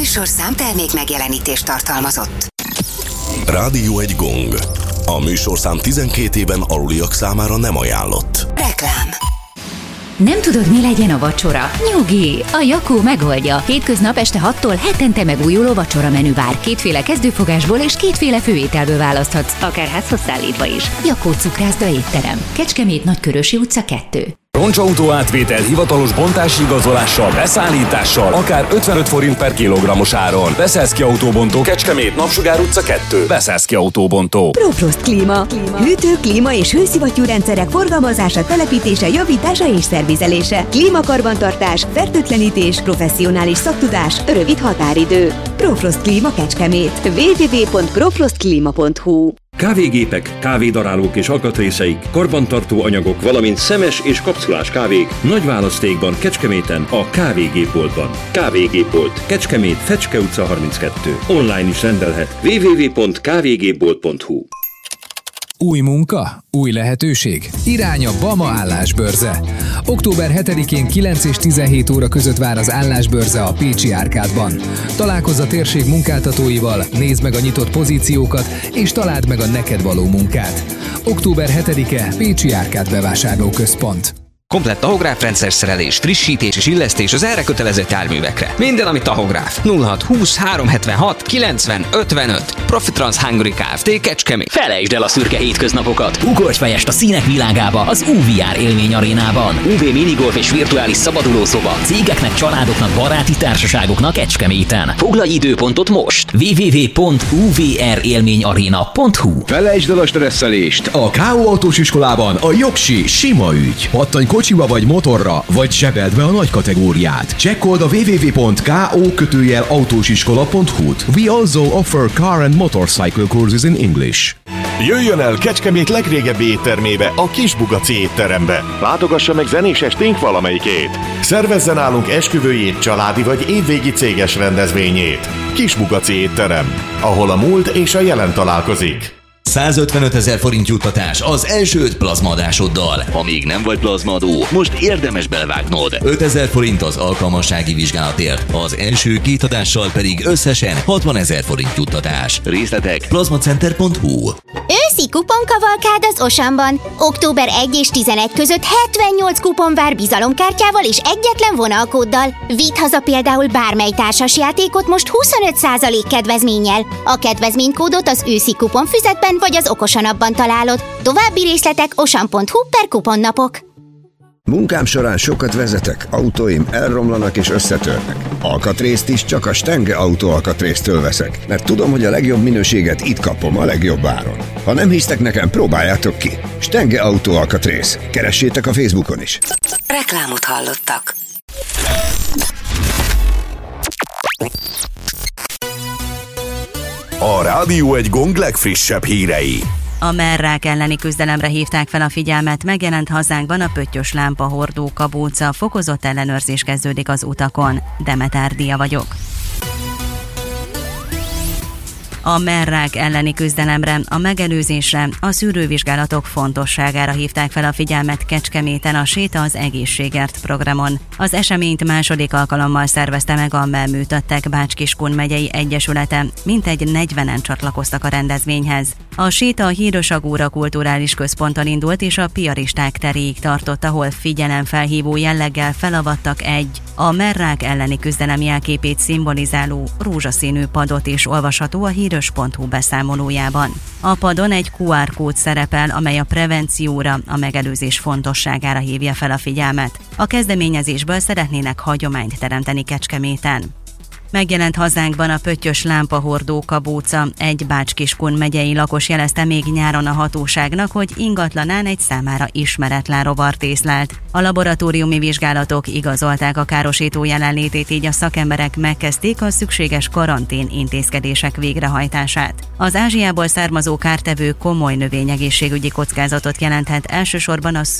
műsorszám termék megjelenítést tartalmazott. Rádió egy gong. A műsorszám 12 éven aluliak számára nem ajánlott. Reklám. Nem tudod, mi legyen a vacsora? Nyugi! A Jakó megoldja. Hétköznap este 6-tól hetente megújuló vacsora menü vár. 2 kezdőfogásból és 2 főételből választhatsz, akár házhoz szállítva is. Jakó cukrászda étterem. Kecskemét, Nagykörösi utca 2. Roncsautó átvétel hivatalos bontási igazolással, beszállítással, akár 55 forint per kilogrammos áron. Beszélszki Autóbontó, Kecskemét, Napsugár utca 2. Beszélszki Autóbontó. ProFrost Klíma. Hűtő, klíma és hőszivattyúrendszerek forgalmazása, telepítése, javítása és szervizelése. Klímakarbantartás, fertőtlenítés, professzionális szaktudás, rövid határidő. ProFrost Klíma Kecskemét. www.profrostklima.hu. Kávégépek, kávédarálók és alkatrészeik, karbantartó anyagok, valamint szemes és kapszulás kávék nagy választékban Kecskeméten a Kávégépboltban. Kávégépbolt, Kecskemét, Fecske utca 32. Online is rendelhet. www.kvgépbolt.hu. Új munka, új lehetőség. Irány a Bama állásbörze. Október 7-én 9 és 17 óra között vár az állásbörze a Pécsi Árkádban. Találkozz a térség munkáltatóival, nézd meg a nyitott pozíciókat, és találd meg a neked való munkát. Október 7-e Pécsi Árkád bevásárlóközpont. Komplett tahográfrendszer szerelés, frissítés és illesztés az erre kötelezett járművekre. Minden, ami tahográf. 0620 376 90 55. Profitrans Hungary Kft. Kecskemét. Felejtsd el a szürke hétköznapokat. Ugorj fejest a színek világába az UVR élmény arénában. UV minigolf és virtuális szabadulószoba. Cégeknek, családoknak, baráti társaságoknak Kecskeméten. Foglalj időpontot most. www.uvrélményarena.hu. Felejtsd el a stresszelést. A K.O. autós iskolában a jogsi sima ügy. Pattanj kocsiba vagy motorra, vagy sebeld be a nagy kategóriát. Csekkold a www.ko-autósiskola.hu-t. We also offer car and motorcycle courses in English. Jöjjön el Kecskemét legrégebbi éttermébe, a Kis Bugaci étterembe. Látogassa meg zenés esténk valamelyikét. Szervezzen nálunk esküvőjét, családi vagy évvégi céges rendezvényét. Kis Bugaci étterem, ahol a múlt és a jelen találkozik. 155 000 forint juttatás az első 5 plazmaadásoddal. Ha még nem vagy plazmaadó, most érdemes belevágnod. 5 000 forint az alkalmassági vizsgálatért, az első 2 adással pedig összesen 60 000 forint juttatás. Részletek plazmacenter.hu. Őszi kuponkavalkád az Osamban. Október 1 és 11 között 78 kupon vár bizalomkártyával és egyetlen vonalkóddal. Vidd haza például bármely társasjátékot most 25% kedvezménnyel. A kedvezménykódot az őszi kuponfüzetben vagy az Okosanapban találod. További részletek osan.hu/kuponnapok. Munkám során sokat vezetek, autóim elromlanak és összetörnek. Alkatrészt is csak a Stenge autóalkatrésztől veszek, mert tudom, hogy a legjobb minőséget itt kapom a legjobb áron. Ha nem hisztek nekem, próbáljátok ki. Stenge autóalkatrész. Keressétek a Facebookon is. Reklámot hallottak. A Rádió egy gong legfrissebb hírei. A merrák elleni küzdelemre hívták fel a figyelmet, megjelent hazánkban a pöttyös lámpahordó kabóca, fokozott ellenőrzés kezdődik az utakon. Demetár Dia vagyok. A merrák elleni küzdelemre, a megelőzésre, a szűrővizsgálatok fontosságára hívták fel a figyelmet Kecskeméten a Séta az egészségért programon. Az eseményt második alkalommal szervezte meg a Melműtöttek Bács-Kiskun megyei egyesülete, mintegy 40-en csatlakoztak a rendezvényhez. A Séta a Hírösagúra kulturális központtal indult és a Piaristák teréig tartott, ahol figyelemfelhívó jelleggel felavattak egy a merrák elleni küzdelem jelképét szimbolizáló rózsaszínű padot is olvasható a hírös.hu beszámolójában. A padon egy QR kód szerepel, amely a prevencióra, a megelőzés fontosságára hívja fel a figyelmet. A kezdeményezésből szeretnének hagyományt teremteni Kecskeméten. Megjelent hazánkban a pöttyös lámpahordó kabóca. Egy Bács-Kiskun megyei lakos jelezte még nyáron a hatóságnak, hogy ingatlanán egy számára ismeretlen rovart észlelt. A laboratóriumi vizsgálatok igazolták a károsító jelenlétét, így a szakemberek megkezdték a szükséges karantén intézkedések végrehajtását. Az Ázsiából származó kártevő komoly növényegészségügyi kockázatot jelenthet elsősorban a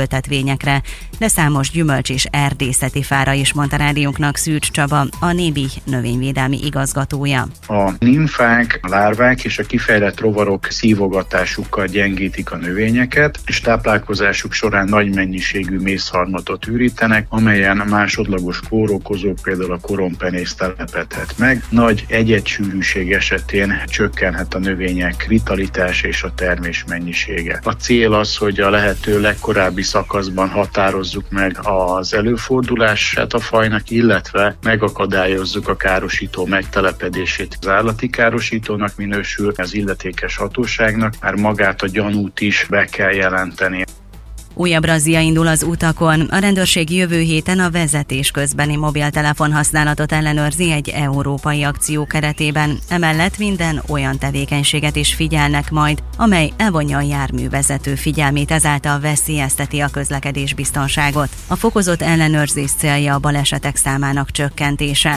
szőlőültetvényekre, de számos gyümölcs és erdészeti fára is, mondta rádiónknak Szűcs Csaba, a Nébi növényvédelmi igazgatója. A nimfák, a lárvák és a kifejlett rovarok szívogatásukkal gyengítik a növényeket, és táplálkozásuk során nagy mennyiségű mészharmatot ürítenek, amelyen másodlagos kórokozók, például a korompenész telepedhet meg. Nagy egyedssűrűség esetén csökkenhet a növények vitalitás és a termés mennyisége. A cél az, hogy a lehető legkorábbi szakaszban határozzuk meg az előfordulását a fajnak, illetve megakadályozzuk a károsító megtelepedését. Az állati károsítónak minősül, az illetékes hatóságnak már magát a gyanút is be kell jelenteni. Újabb razzia indul az utakon. A rendőrség jövő héten a vezetés közbeni mobiltelefon használatot ellenőrzi egy európai akció keretében. Emellett minden olyan tevékenységet is figyelnek majd, amely elvonja a járművezető figyelmét, ezáltal veszélyezteti a közlekedés biztonságot. A fokozott ellenőrzés célja a balesetek számának csökkentése.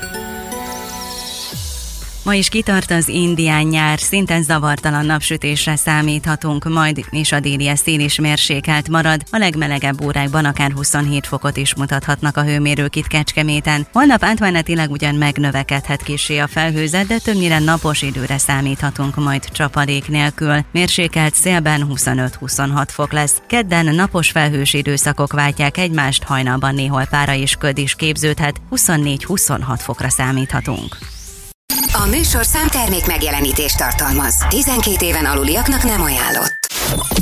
Ma is kitart az indián nyár, szinten zavartalan napsütésre számíthatunk majd, és a déli szél is mérsékelt marad. A legmelegebb órákban akár 27 fokot is mutathatnak a hőmérők itt Kecskeméten. Holnap átmenetileg ugyan megnövekedhet kissé a felhőzet, de többnyire napos időre számíthatunk majd csapadék nélkül. Mérsékelt szélben 25-26 fok lesz. Kedden napos felhős időszakok váltják egymást, hajnalban néhol pára és köd is képződhet, 24-26 fokra számíthatunk. A műsorszám termék megjelenítést tartalmaz. 12 éven aluliaknak nem ajánlott.